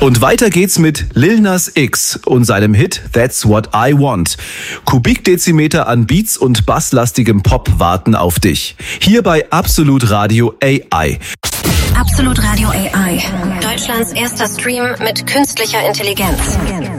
Und weiter geht's mit Lil Nas X und seinem Hit That's What I Want. Kubikdezimeter an Beats und basslastigem Pop warten auf dich. Hier bei Absolut Radio AI. Absolut Radio AI. Deutschlands erster Stream mit künstlicher Intelligenz.